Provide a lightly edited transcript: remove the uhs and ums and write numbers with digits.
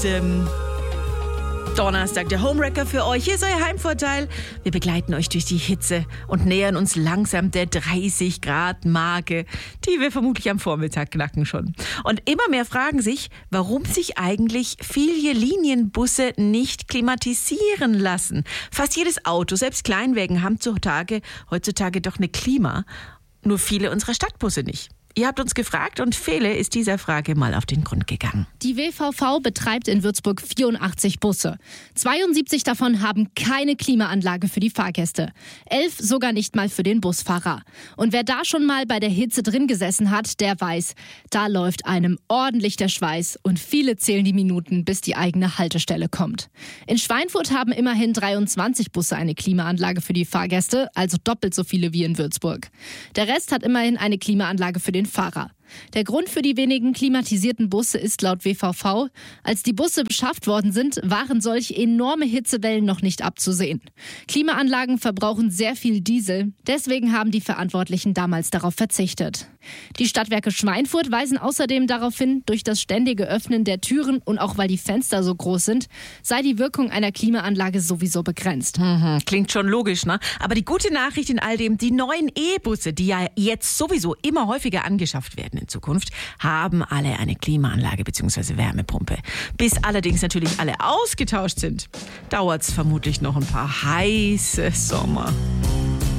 diesem Donnerstag der Homewrecker für euch. Hier ist euer Heimvorteil. Wir begleiten euch durch die Hitze und nähern uns langsam der 30-Grad-Marke, die wir vermutlich am Vormittag knacken schon. Und immer mehr fragen sich, warum sich eigentlich viele Linienbusse nicht klimatisieren lassen. Fast jedes Auto, selbst Kleinwägen, haben heutzutage doch eine Klima. Nur viele unserer Stadtbusse nicht. Ihr habt uns gefragt und Fele ist dieser Frage mal auf den Grund gegangen. Die WVV betreibt in Würzburg 84 Busse. 72 davon haben keine Klimaanlage für die Fahrgäste. 11 sogar nicht mal für den Busfahrer. Und wer da schon mal bei der Hitze drin gesessen hat, der weiß, da läuft einem ordentlich der Schweiß und viele zählen die Minuten, bis die eigene Haltestelle kommt. In Schweinfurt haben immerhin 23 Busse eine Klimaanlage für die Fahrgäste, also doppelt so viele wie in Würzburg. Der Rest hat immerhin eine Klimaanlage für den Fahrer. Der Grund für die wenigen klimatisierten Busse ist laut WVV, als die Busse beschafft worden sind, waren solch enorme Hitzewellen noch nicht abzusehen. Klimaanlagen verbrauchen sehr viel Diesel, deswegen haben die Verantwortlichen damals darauf verzichtet. Die Stadtwerke Schweinfurt weisen außerdem darauf hin, durch das ständige Öffnen der Türen und auch weil die Fenster so groß sind, sei die Wirkung einer Klimaanlage sowieso begrenzt. Klingt schon logisch, ne? Aber die gute Nachricht in all dem, die neuen E-Busse, die ja jetzt sowieso immer häufiger angeschafft werden in Zukunft, haben alle eine Klimaanlage bzw. Wärmepumpe. Bis allerdings natürlich alle ausgetauscht sind, dauert es vermutlich noch ein paar heiße Sommer.